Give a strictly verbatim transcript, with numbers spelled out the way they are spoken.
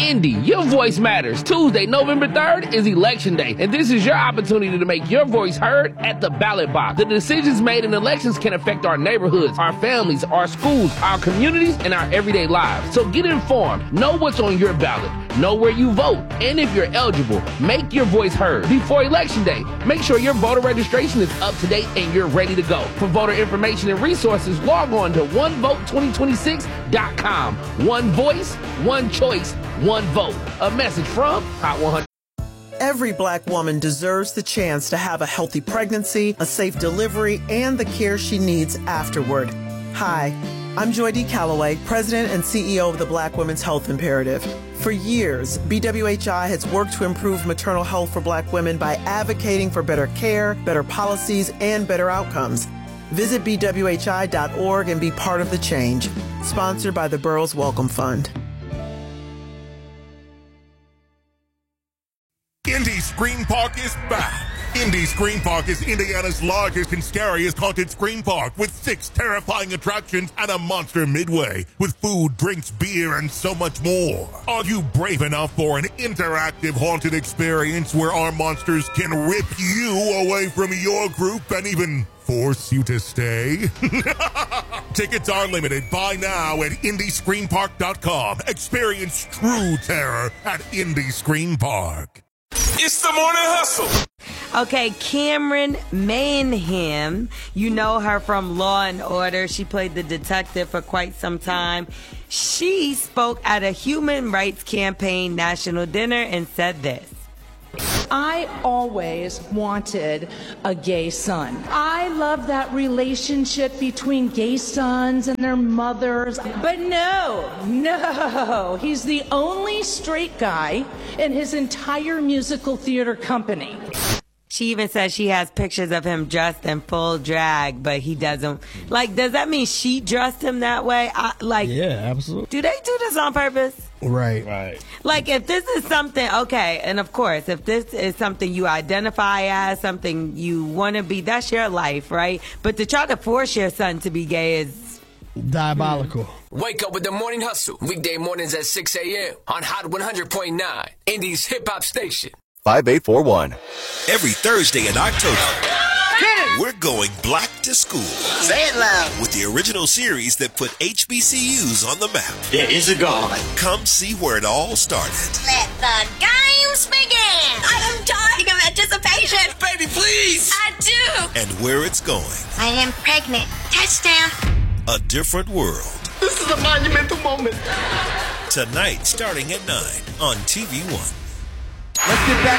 Indy, your voice matters. Tuesday, November third is Election Day, and this is your opportunity to make your voice heard at the ballot box. The decisions made in elections can affect our neighborhoods, our families, our schools, our communities, and our everyday lives. So get informed, know what's on your ballot, know where you vote, and if you're eligible, make your voice heard. Before Election Day, make sure your voter registration is up to date and you're ready to go. For voter information and resources, log on to one vote twenty twenty-six dot com. One voice, one choice, one vote. A message from Hot one hundred. Every Black woman deserves the chance to have a healthy pregnancy, a safe delivery, and the care she needs afterward. Hi, I'm Joy D. Calloway, President and C E O of the Black Women's Health Imperative. For years, B W H I has worked to improve maternal health for Black women by advocating for better care, better policies, and better outcomes. Visit B W H I dot org and be part of the change. Sponsored by the Burroughs Welcome Fund. Indy Scream Park is back. Indy Scream Park is Indiana's largest and scariest haunted scream park with six terrifying attractions and a monster midway with food, drinks, beer, and so much more. Are you brave enough for an interactive haunted experience where our monsters can rip you away from your group and even force you to stay? Tickets are limited. Buy now at Indy Scream Park dot com. Experience true terror at Indy Scream Park. It's the Morning Hustle. Okay, Cameron Mayhem, you know her from Law and Order. She played the detective for quite some time. She spoke at a Human Rights Campaign national dinner and said this. I always wanted a gay son. I love that relationship between gay sons and their mothers. But no, no, he's the only straight guy in his entire musical theater company. She even says she has pictures of him dressed in full drag, but he doesn't. Like, does that mean she dressed him that way? I, like, yeah, absolutely. Do they do this on purpose? Right. Right. Like, if this is something, okay, and of course, if this is something you identify as, something you want to be, that's your life, right? But to try to force your son to be gay is diabolical. Hmm. Wake up with the Morning Hustle. Weekday mornings at six a.m. on Hot one hundred point nine, Indy's hip-hop station. five eight four one. Every Thursday in October, we're going black to school. Say it loud. With the original series that put H B C Us on the map. There is a God. Come see where it all started. Let the games begin. I am dying of anticipation. Baby, please. I do. And where it's going. I am pregnant. Touchdown. A different world. This is a monumental moment. Tonight, starting at nine on T V One. Let's get back